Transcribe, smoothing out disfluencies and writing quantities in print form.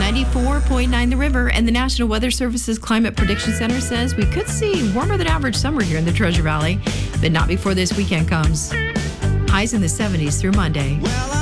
94.9 The River, and the National Weather Service's Climate Prediction Center says we could see warmer than average summer here in the Treasure Valley, but not before this weekend comes. Highs in the 70s through Monday.